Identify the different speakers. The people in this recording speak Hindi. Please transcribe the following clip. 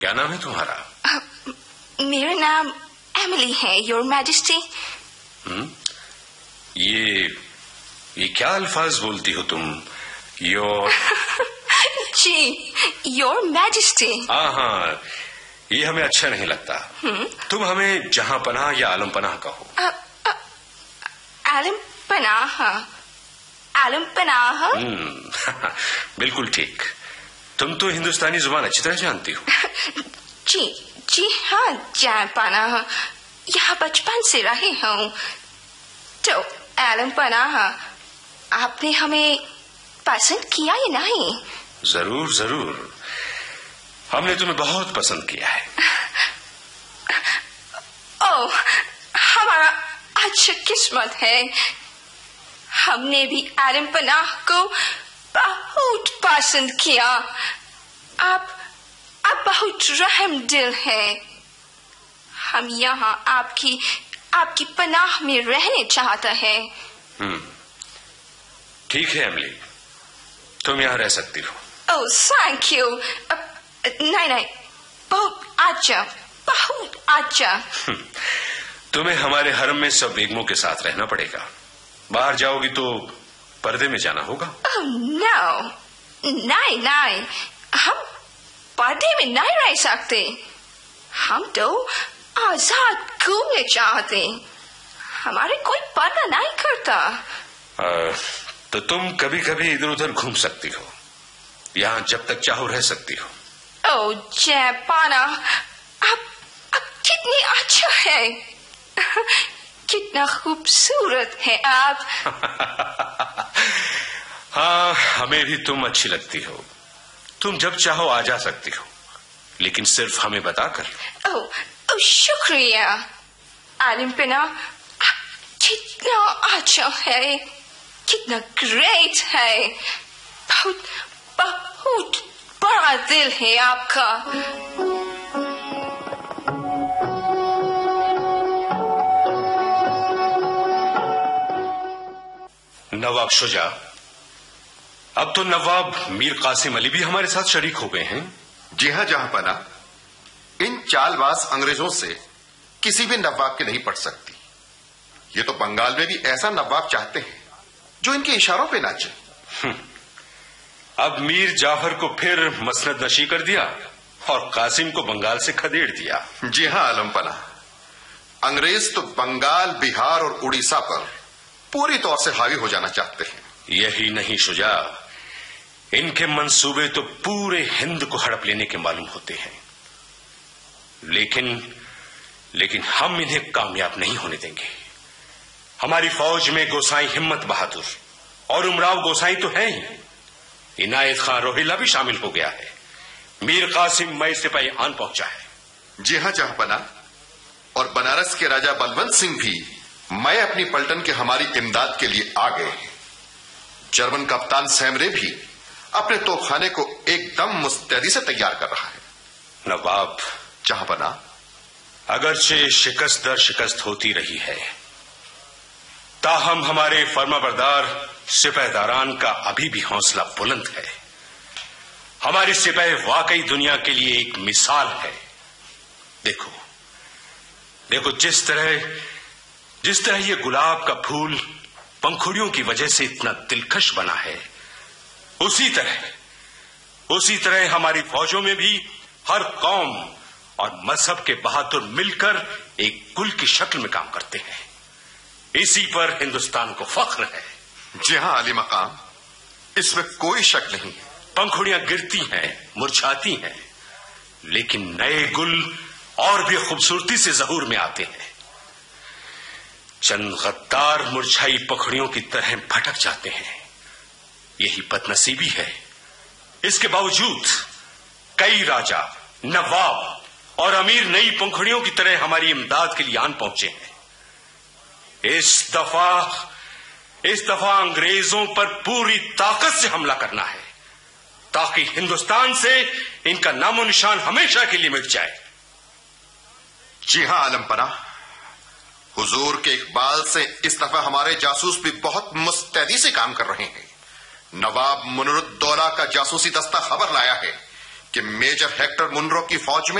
Speaker 1: क्या नाम है तुम्हारा?
Speaker 2: मेरा नाम एमिली है, योर मैजेस्टी।
Speaker 1: ये क्या अल्फाज बोलती हो तुम? Your
Speaker 2: ji, your majesty.
Speaker 1: हाँ, ये हमें अच्छा नहीं लगता। तुम हमें जहां पनाह या आलम पनाह कहो।
Speaker 2: आलम पनाह, आलम पनाह।
Speaker 1: बिल्कुल ठीक। तुम तो हिंदुस्तानी जुबान अच्छी तरह जानती हो।
Speaker 2: जी हाँ, जान पनाह, यहाँ बचपन से रही हूँ। तो आलम पनाह, आपने हमें पसंद किया या नहीं?
Speaker 1: जरूर जरूर, हमने तुम्हें बहुत पसंद किया है।
Speaker 2: ओह, हमारा अच्छा किस्मत है। हमने भी आलम पनाह को बहुत पसंद किया। आप बहुत रहम दिल है। हम यहाँ आपकी पनाह में रहने चाहते हैं।
Speaker 1: ठीक है एमिली, तुम यहाँ रह सकती हो।
Speaker 2: ओह, थैंक यू। नहीं, बहुत अच्छा, बहुत अच्छा।
Speaker 1: तुम्हें हमारे हरम में सब बेगमों के साथ रहना पड़ेगा। बाहर जाओगी तो पर्दे में जाना होगा।
Speaker 2: नहीं, हम पर्दे में नहीं रह सकते। हम तो आजाद घूमने चाहते। हमारे कोई पर्दा नहीं करता।
Speaker 1: तो तुम कभी कभी इधर उधर घूम सकती हो। यहाँ जब तक चाहो रह सकती हो।
Speaker 2: ओह जैपाना, आप कितनी अच्छा है। कितना खूबसूरत है आप।
Speaker 1: हाँ, हमें भी तुम अच्छी लगती हो। तुम जब चाहो आ जा सकती हो, लेकिन सिर्फ हमें बताकर।
Speaker 2: ओह शुक्रिया आलिम पनाह, कितना अच्छा है, कितना ग्रेट है। बहुत बहुत बड़ा दिल है आपका।
Speaker 1: नवाब शुजा, अब तो नवाब मीर कासिम अली भी हमारे साथ शरीक हो गए हैं।
Speaker 3: जी हाँ जहांपना, इन चालबाज अंग्रेजों से किसी भी नवाब की नहीं पड़ सकती। ये तो बंगाल में भी ऐसा नवाब चाहते हैं जो इनके इशारों पे नाचे।
Speaker 1: अब मीर जाफर को फिर मसनद नशी कर दिया और कासिम को बंगाल से खदेड़ दिया।
Speaker 3: जी हाँ आलमपना, अंग्रेज तो बंगाल, बिहार और उड़ीसा पर पूरी तौर से हावी हो जाना चाहते हैं।
Speaker 1: यही नहीं शुजा, इनके मंसूबे तो पूरे हिंद को हड़प लेने के मालूम होते हैं। लेकिन हम इन्हें कामयाब नहीं होने देंगे। हमारी फौज में गोसाई हिम्मत बहादुर और उमराव गोसाई तो है ही, इनायत खान रोहिल्ला भी शामिल हो गया है। मीर कासिम मई सिपाही आन पहुंचा है।
Speaker 3: जी हाँ जहांपना, और बनारस के राजा बलवंत सिंह भी मैं अपनी पलटन के हमारी इमदाद के लिए आ गए हैं। जर्मन कप्तान सैमरे भी अपने तोपखाने को एकदम मुस्तैदी से तैयार कर रहा है।
Speaker 1: नवाब
Speaker 3: जहांपना,
Speaker 1: अगरचे शिकस्त दर शिकस्त होती रही है, ताहम हमारे फर्माबरदार सिपाहीदारान का अभी भी हौसला बुलंद है। हमारे सिपाही वाकई दुनिया के लिए एक मिसाल है। देखो जिस तरह ये गुलाब का फूल पंखुड़ियों की वजह से इतना दिलकश बना है, उसी तरह हमारी फौजों में भी हर कौम और मजहब के बहादुर मिलकर एक कुल की शक्ल में काम करते हैं। इसी पर हिंदुस्तान को फख्र है।
Speaker 3: जी हाँ अली मकाम, इसमें कोई शक नहीं।
Speaker 1: पंखुड़ियां गिरती हैं, मुरझाती हैं, लेकिन नए गुल और भी खूबसूरती से ज़हूर में आते हैं। चंद गद्दार मुरझाई पंखुड़ियों की तरह भटक जाते हैं। यही बदनसीबी है। इसके बावजूद कई राजा, नवाब और अमीर नई पंखुड़ियों की तरह हमारी इमदाद के लिए आन पहुंचे हैं। इस दफा अंग्रेजों पर पूरी ताकत से हमला करना है, ताकि हिंदुस्तान से इनका नामो निशान हमेशा के लिए मिट जाए।
Speaker 3: जी हां आलमपना, हुजूर के इकबाल से इस दफा हमारे जासूस भी बहुत मुस्तैदी से काम कर रहे हैं। नवाब मुनरुद्दौला का जासूसी दस्ता खबर लाया है कि मेजर हेक्टर मुनरो की फौज में